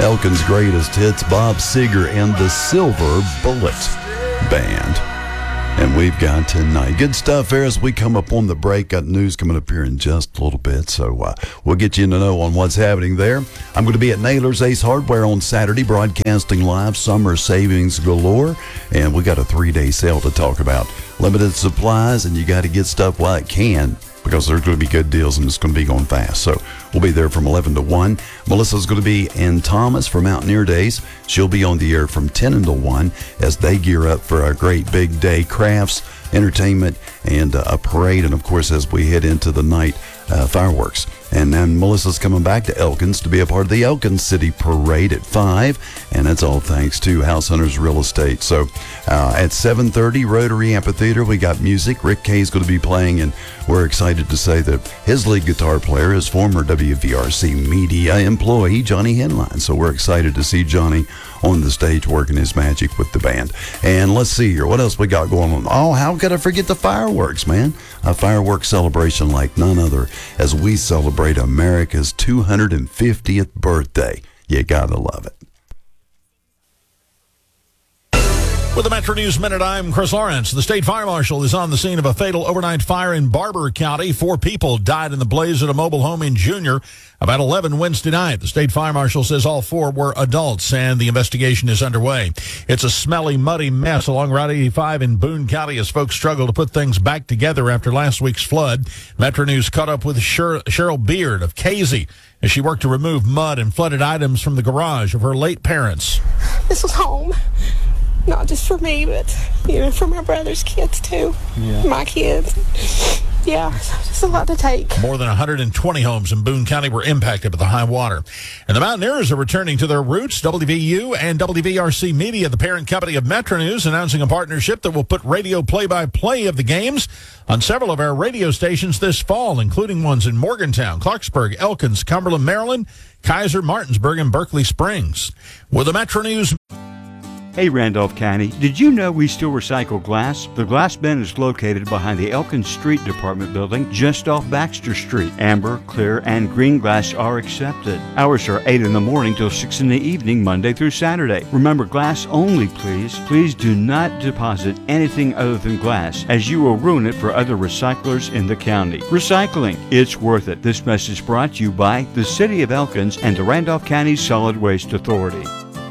Elkin's Greatest Hits, Bob Seger and the Silver Bullet Band. And we've got tonight good stuff there as we come up on the break. Got news coming up here in just a little bit, so we'll get you to know on what's happening there. I'm going to be at Naylor's Ace Hardware on Saturday, broadcasting live, summer savings galore, and we got a 3-day sale to talk about. Limited supplies, and you got to get stuff while it can, because there's going to be good deals and it's going to be going fast. So we'll be there from 11 to 1. Melissa's going to be in Thomas for Mountaineer Days. She'll be on the air from 10 until 1 as they gear up for a great big day, crafts, entertainment, and a parade. And, of course, as we head into the night, fireworks. And then Melissa's coming back to Elkins to be a part of the Elkins City Parade at 5, and that's all thanks to House Hunters Real Estate. So at 7:30, Rotary Amphitheater, we got music. Rick Kay's going to be playing, and we're excited to say that his lead guitar player is former WVRC media employee Johnny Henline. So we're excited to see Johnny on the stage working his magic with the band. And let's see here, what else we got going on? Oh, how could I forget the fireworks, man? A fireworks celebration like none other as we celebrate America's 250th birthday. You gotta love it. With the Metro News Minute, I'm Chris Lawrence. The state fire marshal is on the scene of a fatal overnight fire in Barber County. 4 people died in the blaze at a mobile home in Junior about 11 Wednesday night. The state fire marshal says all 4 were adults, and the investigation is underway. It's a smelly, muddy mess along Route 85 in Boone County as folks struggle to put things back together after last week's flood. Metro News caught up with Cheryl Beard of Casey as she worked to remove mud and flooded items from the garage of her late parents. This was home. Not just for me, but, for my brother's kids, too. Yeah. My kids. Yeah, just a lot to take. More than 120 homes in Boone County were impacted by the high water. And the Mountaineers are returning to their roots. WVU and WVRC Media, the parent company of Metro News, announcing a partnership that will put radio play-by-play of the games on several of our radio stations this fall, including ones in Morgantown, Clarksburg, Elkins, Cumberland, Maryland, Kaiser, Martinsburg, and Berkeley Springs. With the Metro News... Hey Randolph County, did you know we still recycle glass? The glass bin is located behind the Elkins Street Department building just off Baxter Street. Amber, clear, and green glass are accepted. Hours are 8 in the morning till 6 in the evening, Monday through Saturday. Remember, glass only, please. Please do not deposit anything other than glass, as you will ruin it for other recyclers in the county. Recycling, it's worth it. This message brought to you by the City of Elkins and the Randolph County Solid Waste Authority.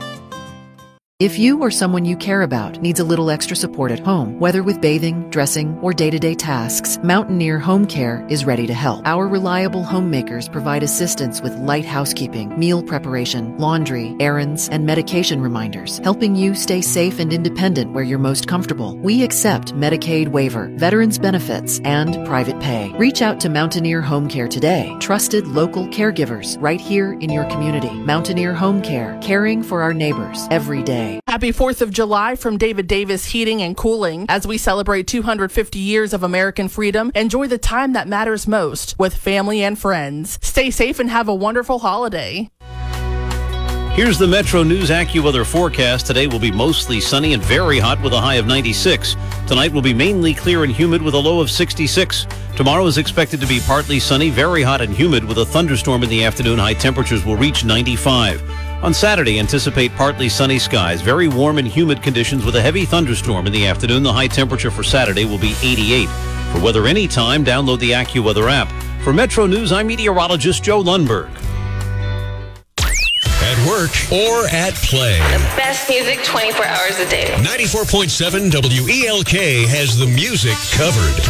If you or someone you care about needs a little extra support at home, whether with bathing, dressing, or day-to-day tasks, Mountaineer Home Care is ready to help. Our reliable homemakers provide assistance with light housekeeping, meal preparation, laundry, errands, and medication reminders, helping you stay safe and independent where you're most comfortable. We accept Medicaid waiver, veterans benefits, and private pay. Reach out to Mountaineer Home Care today. Trusted local caregivers right here in your community. Mountaineer Home Care, caring for our neighbors every day. Happy 4th of July from David Davis Heating and Cooling. As we celebrate 250 years of American freedom, enjoy the time that matters most with family and friends. Stay safe and have a wonderful holiday. Here's the Metro News AccuWeather forecast. Today will be mostly sunny and very hot with a high of 96. Tonight will be mainly clear and humid with a low of 66. Tomorrow is expected to be partly sunny, very hot and humid with a thunderstorm in the afternoon. High temperatures will reach 95. On Saturday, anticipate partly sunny skies, very warm and humid conditions with a heavy thunderstorm in the afternoon. The high temperature for Saturday will be 88. For weather anytime, download the AccuWeather app. For Metro News, I'm meteorologist Joe Lundberg. At work or at play. The best music 24 hours a day. 94.7 WELK has the music covered.